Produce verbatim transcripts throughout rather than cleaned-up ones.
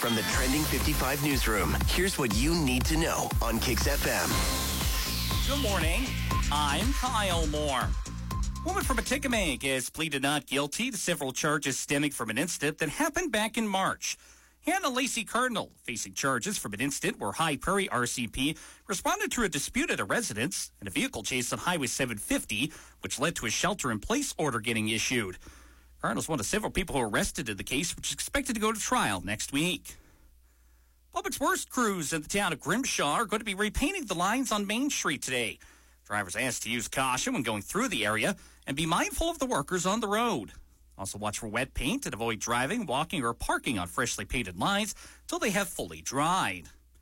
From the Trending fifty-five newsroom, here's what you need to know on Kicks F M. Good morning. I'm Kyle Moore. Woman from Atikamekw has pleaded not guilty to several charges stemming from an incident that happened back in March. Hannah Lacey Cardinal facing charges from an incident where High Prairie R C P responded to a dispute at a residence and a vehicle chase on Highway seven fifty, which led to a shelter-in-place order getting issued. Cardinal's one of several people who were arrested in the case, which is expected to go to trial next week. Public works crews in the town of Grimshaw are going to be repainting the lines on Main Street today. Drivers asked to use caution when going through the area and be mindful of the workers on the road. Also watch for wet paint and avoid driving, walking, or parking on freshly painted lines until they have fully dried.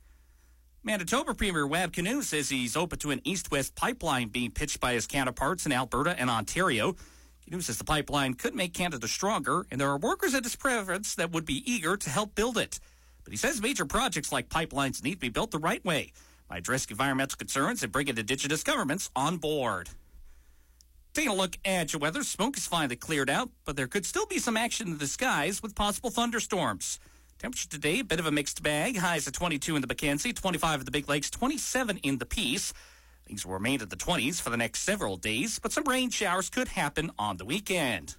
Manitoba Premier Wab Kinew says he's open to an east-west pipeline being pitched by his counterparts in Alberta and Ontario. Kinew says the pipeline could make Canada stronger, and there are workers at his province that would be eager to help build it. But he says major projects like pipelines need to be built the right way by addressing environmental concerns and bringing Indigenous governments on board. Taking a look at your weather, smoke is finally cleared out, but there could still be some action in the skies with possible thunderstorms. Temperature today, a bit of a mixed bag. Highs at twenty-two in the Mackenzie, twenty-five in the Big Lakes, twenty-seven in the Peace. Things will remain in the twenties for the next several days, but some rain showers could happen on the weekend.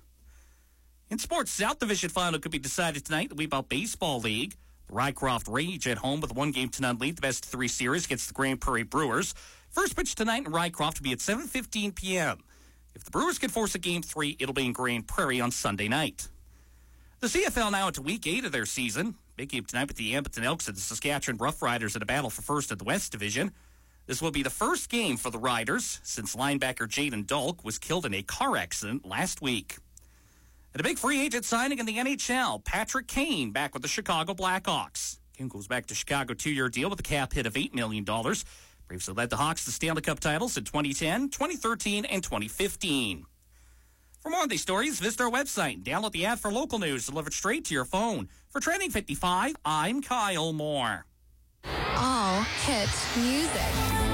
In sports, South Division final could be decided tonight in the Weebaugh Baseball League. The Rycroft Rage at home with a one-game to none lead, the best of three series against the Grand Prairie Brewers. First pitch tonight in Rycroft will be at seven fifteen p.m. If the Brewers can force a game three, it'll be in Grand Prairie on Sunday night. The C F L now into week eight of their season. Big game tonight with the Edmonton Elks and the Saskatchewan Roughriders in a battle for first in the West Division. This will be the first game for the Riders since linebacker Jaden Dulk was killed in a car accident last week. And a big free agent signing in the N H L, Patrick Kane back with the Chicago Blackhawks. Kane goes back to Chicago, two-year deal with a cap hit of eight million dollars. Previously led the Hawks to Stanley Cup titles in twenty ten, twenty thirteen, and twenty fifteen. For more on these stories, visit our website and download the app for local news delivered straight to your phone. For Trending fifty-five, I'm Kyle Moore. All hit music.